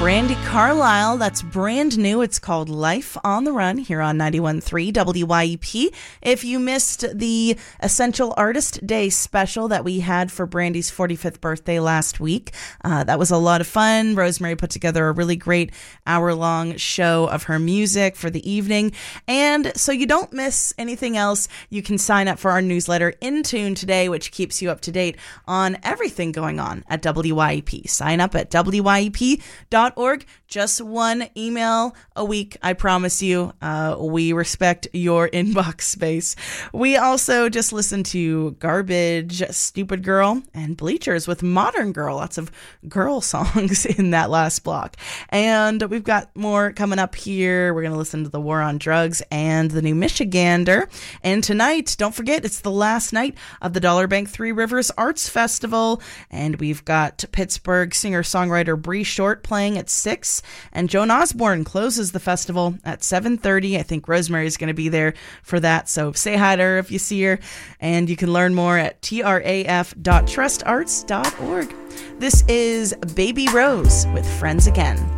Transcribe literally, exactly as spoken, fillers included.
Brandi Carlile. That's brand new. It's called Life on the Run here on ninety-one point three W Y E P. If you missed the Essential Artist Day special that we had for Brandi's forty-fifth birthday last week, uh, that was a lot of fun. Rosemary put together a really great hour-long show of her music for the evening. And so you don't miss anything else, you can sign up for our newsletter In Tune today, which keeps you up to date on everything going on at W Y E P. Sign up at W Y E P dot org. Just one email a week, I promise you. Uh, we respect your inbox space. We also just listened to Garbage, Stupid Girl, and Bleachers with Modern Girl. Lots of girl songs in that last block. And we've got more coming up here. We're going to listen to The War on Drugs and The New Michigander. And tonight, don't forget, it's the last night of the Dollar Bank Three Rivers Arts Festival. And we've got Pittsburgh singer-songwriter Bree Short playing at six. And Joan Osborne closes the festival at seven thirty. I think Rosemary's going to be there for that, so say hi to her if you see her. And you can learn more at traf dot trust arts dot org. This is Baby Rose with Friends Again.